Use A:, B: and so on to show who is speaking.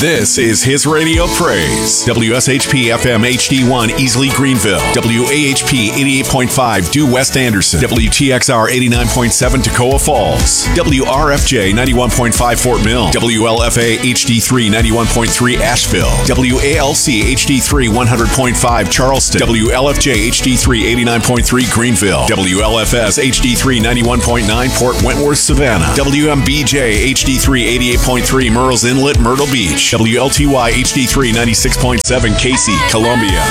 A: This is His Radio Praise. WSHP FM HD1 Easley Greenville. WAHP 88.5 Due West Anderson. WTXR 89.7 Toccoa Falls. WRFJ 91.5 Fort Mill. WLFA HD3 91.3 Asheville. WALC HD3 100.5 Charleston. WLFJ HD3 89.3 Greenville. WLFS HD3 91.9 Port Wentworth Savannah. WMBJ HD3 88.3 Murrells Inlet Myrtle Beach. WLTY HD3 96.7 Casey, Columbia.